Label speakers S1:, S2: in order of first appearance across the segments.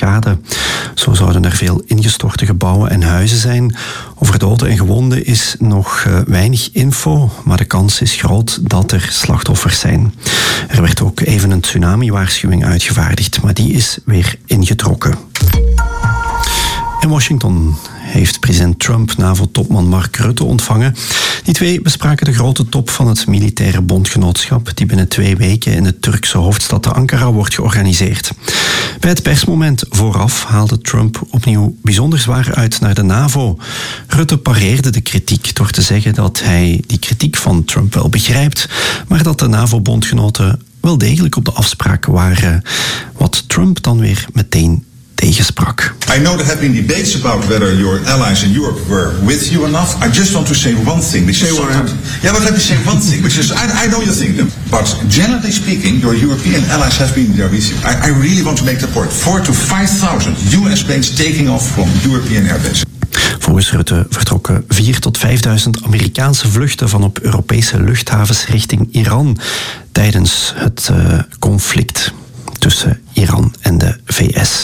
S1: schade. Zo zouden er veel ingestorte gebouwen en huizen zijn. Over doden en gewonden is nog weinig info, maar de kans is groot dat er slachtoffers zijn. Er werd ook even een tsunami-waarschuwing uitgevaardigd, maar die is weer ingetrokken. In Washington heeft president Trump NAVO-topman Mark Rutte ontvangen. Die twee bespraken de grote top van het militaire bondgenootschap die binnen 2 weken in de Turkse hoofdstad Ankara wordt georganiseerd. Bij het persmoment vooraf haalde Trump opnieuw bijzonder zwaar uit naar de NAVO. Rutte pareerde de kritiek door te zeggen dat hij die kritiek van Trump wel begrijpt, maar dat de NAVO-bondgenoten wel degelijk op de afspraken waren, wat Trump dan weer meteen tegensprak.
S2: I know there have been debates about whether your allies in Europe were with you enough. I just want to say one thing. Which is but let me say one thing, which is I know you think them. But generally speaking, your European allies have been there with you. I really want to make the point. 4,000 to 5,000 US planes taking off from European airbases.
S1: Volgens Rutte vertrokken 4.000 tot 5.000 Amerikaanse vluchten van op Europese luchthavens richting Iran tijdens het conflict tussen Iran en de VS.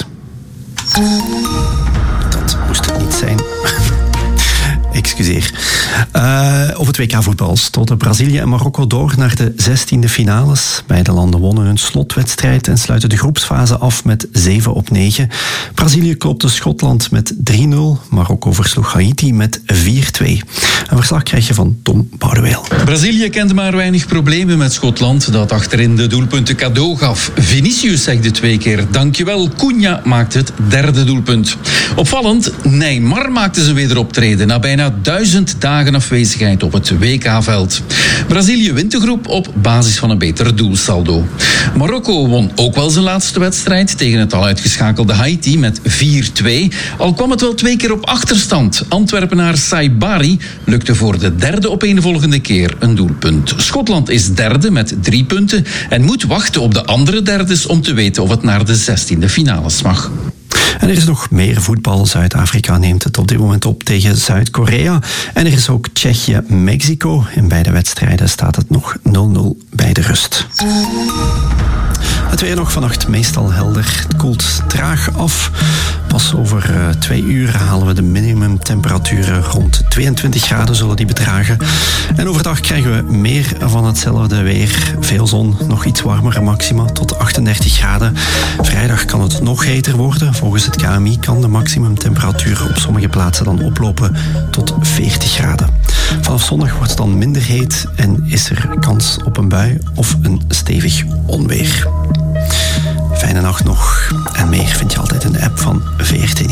S1: Dat moest het niet zijn. Excuseer. Op het WK-voetbal stoten Brazilië en Marokko door naar de 16e finales. Beide landen wonnen hun slotwedstrijd en sluiten de groepsfase af met 7-9. Brazilië klopte Schotland met 3-0. Marokko versloeg Haiti met 4-2. Een verslag krijg je van Tom Boudewijn.
S3: Brazilië kende maar weinig problemen met Schotland, dat achterin de doelpunten cadeau gaf. Vinicius zegde 2 keer dankjewel. Cunha maakte het 3e doelpunt. Opvallend, Neymar maakte zijn wederoptreden na bijna 1000 dagen afwezigheid op het WK-veld. Brazilië wint de groep op basis van een beter doelsaldo. Marokko won ook wel zijn laatste wedstrijd tegen het al uitgeschakelde Haiti met 4-2. Al kwam het wel 2 keer op achterstand. Antwerpenaar Saibari lukte voor de 3e opeenvolgende keer een doelpunt. Schotland is 3e met 3 punten en moet wachten op de andere derdes om te weten of het naar de 16e finales mag.
S1: En er is nog meer voetbal. Zuid-Afrika neemt het op dit moment op tegen Zuid-Korea. En er is ook Tsjechië-Mexico. In beide wedstrijden staat het nog 0-0 bij de rust. Het weer nog vannacht meestal helder. Het koelt traag af. Pas over 2 uur halen we de minimumtemperaturen rond 22 graden zullen die bedragen. En overdag krijgen we meer van hetzelfde weer. Veel zon, nog iets warmere maxima tot 38 graden. Vrijdag kan het nog heter worden. Volgens het KMI kan de maximumtemperatuur op sommige plaatsen dan oplopen tot 40 graden. Vanaf zondag wordt het dan minder heet en is er kans op een bui of een stevig onweer. Fijne nacht nog. En meer vind je altijd in de app van VRT.